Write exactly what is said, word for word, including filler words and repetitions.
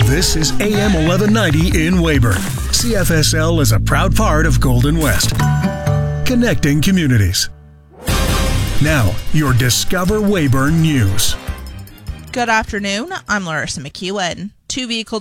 This is A M eleven ninety in Weyburn. C F S L is a proud part of Golden West. Connecting communities. Now, your Discover Weyburn News. Good afternoon. I'm Larissa McEwen. Two vehicle